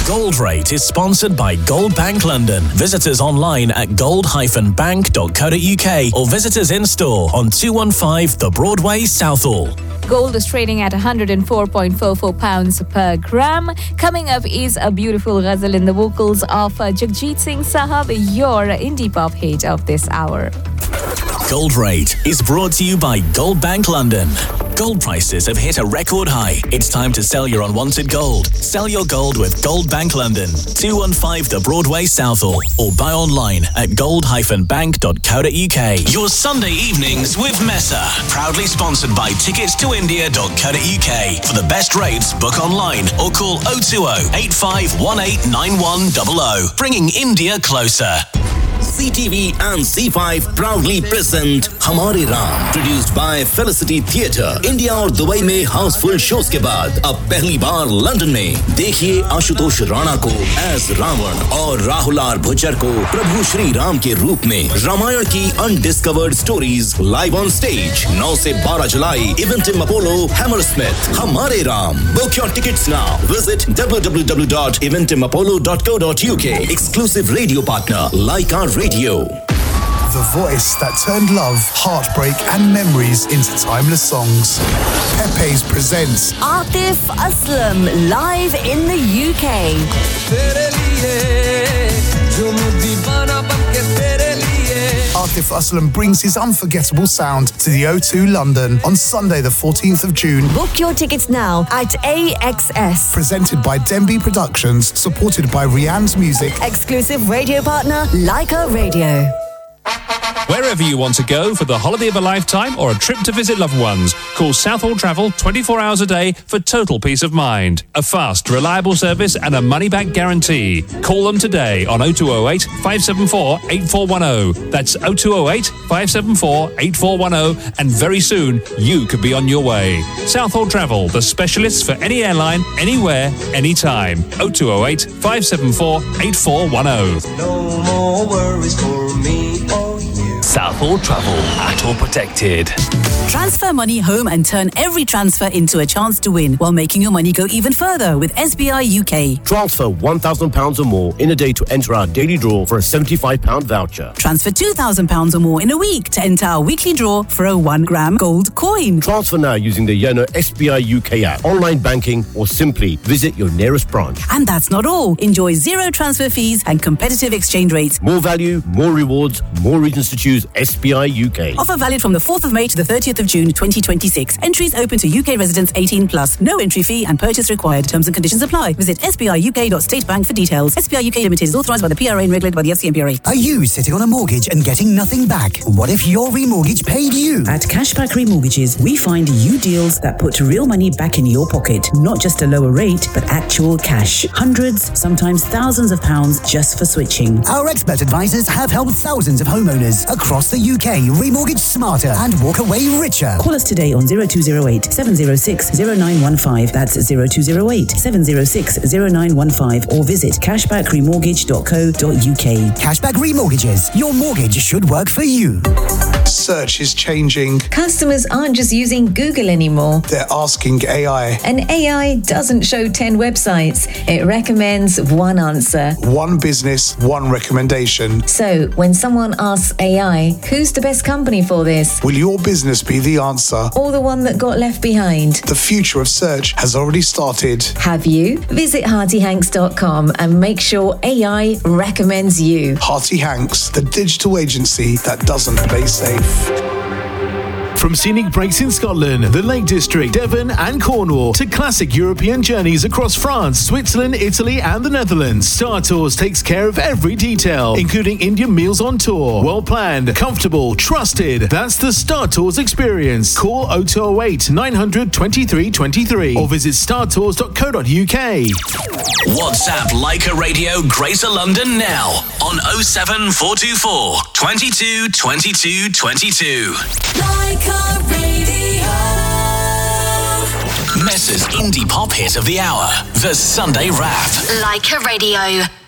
Gold Rate is sponsored by Gold Bank London. Visit us online at gold-bank.co.uk or visit us in store on 215 The Broadway, Southall. Gold is trading at £104.44 per gram. Coming up is a beautiful ghazal in the vocals of Jagjit Singh Sahab, your indie pop hit of this hour. Gold Rate is brought to you by Gold Bank London. Gold prices have hit a record high. It's time to sell your unwanted gold. Sell your gold with Gold Bank London, 215 The Broadway, Southall, or buy online at gold-bank.co.uk. Your Sunday evenings with Mesa, proudly sponsored by ticketstoindia.co.uk. For the best rates, book online or call 020 8518 9100. Bringing India closer. CTV and C5 proudly present Hamare Ram, produced by Felicity Theatre. India और Dubai में Housefull shows के बाद अब पहली बार London में देखिए आशुतोष राणा को as Ravan और राहुल आर भुजर को प्रभु श्री राम के रूप में। रामायण की undiscovered stories live on stage 9 से 12 जुलाई इवेंटिम अपोलो हैमरस्मिथ। हमारे Ram, book your tickets now. Visit www.eventimapollo.co.uk. Exclusive radio partner Laika Radio. The voice that turned love, heartbreak and memories into timeless songs. Pepe's presents Atif Aslam live in the UK. Atif Aslam brings his unforgettable sound to the O2 London on Sunday the 14th of June. Book your tickets now at AXS. Presented by Denby Productions, supported by Rianne's Music. Exclusive radio partner Laika Radio. Wherever you want to go for the holiday of a lifetime or a trip to visit loved ones, call Southall Travel 24 hours a day for total peace of mind. A fast, reliable service and a money-back guarantee. Call them today on 0208 574 8410. That's 0208 574 8410, and very soon you could be on your way. Southall Travel, the specialists for any airline, anywhere, anytime. 0208 574 8410. No more worries for me or you. Southall Travel, ATOL protected. Transfer money home and turn every transfer into a chance to win while making your money go even further with SBI UK. Transfer £1,000 or more in a day to enter our daily draw for a £75 voucher. Transfer £2,000 or more in a week to enter our weekly draw for a 1 gram gold coin. Transfer now using the Yono SBI UK app, online banking, or simply visit your nearest branch. And that's not all. Enjoy zero transfer fees and competitive exchange rates. More value, more rewards, more reasons to choose SBI UK. Offer valid from the 4th of May to the 30th of June 2026. Entries open to UK residents 18 plus. No entry fee and purchase required. Terms and conditions apply. Visit sbiuk.statebank for details. SBI UK Limited is authorised by the PRA and regulated by the FCMPRA. Are you sitting on a mortgage and getting nothing back? What if your remortgage paid you? At Cashback Remortgages, we find you deals that put real money back in your pocket. Not just a lower rate, but actual cash. Hundreds, sometimes thousands of pounds just for switching. Our expert advisors have helped thousands of homeowners across the UK remortgage smarter and walk away richer. Call us today on 0208 706 0915. That's 0208 706 0915, or visit cashbackremortgage.co.uk. Cashback Remortgages. Your mortgage should work for you. Search is changing. Customers aren't just using Google anymore. They're asking AI. And AI doesn't show 10 websites. It recommends one answer. One business, one recommendation. So, when someone asks AI, who's the best company for this? Will your business be the answer? Or the one that got left behind? The future of search has already started. Have you? Visit HeartyHanks.com and make sure AI recommends you. Hearty Hanks, the digital agency that doesn't play safe. From scenic breaks in Scotland, the Lake District, Devon and Cornwall, to classic European journeys across France, Switzerland, Italy and the Netherlands, Star Tours takes care of every detail, including Indian meals on tour. Well planned, comfortable, trusted. That's the Star Tours experience. Call 0208 900 2323 or visit startours.co.uk. WhatsApp Laika Radio Greater London now on 07424 22 22 22. Laika Radio. Messa's indie pop hit of the hour, the Sunday Wrap. Laika Radio.